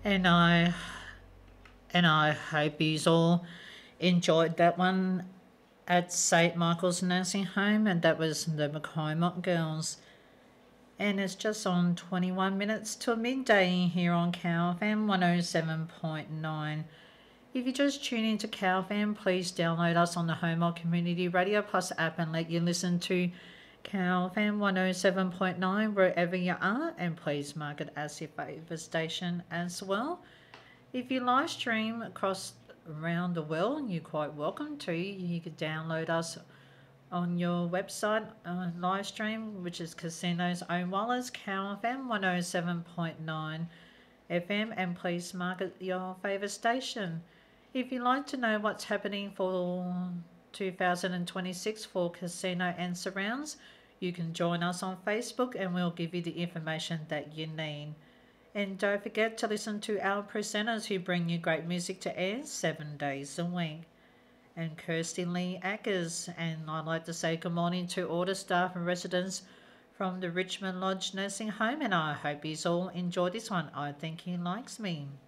And I hope you all enjoyed that one at St. Michael's Nursing Home, and that was the McCormack Girls. And it's just on 21 minutes to midday here on CalFM 107.9. If you just tune into CalFM, please download us on the Homo Community Radio Plus app and let you listen to CalFM 107.9 wherever you are, and please mark it as your favourite station as well. If you live stream across around the world, you're quite welcome to. You could download us on your website live stream, which is Casino's Own Wallets, CalFM 107.9 FM, and please mark it your favourite station. If you'd like to know what's happening for 2026 for Casino and Surrounds, you can join us on Facebook and we'll give you the information that you need. And don't forget to listen to our presenters who bring you great music to air 7 days a week. And Kirsty Lee Ackers, and I'd like to say good morning to all the staff and residents from the Richmond Lodge Nursing Home, and I hope you all enjoy this one. I think he likes me.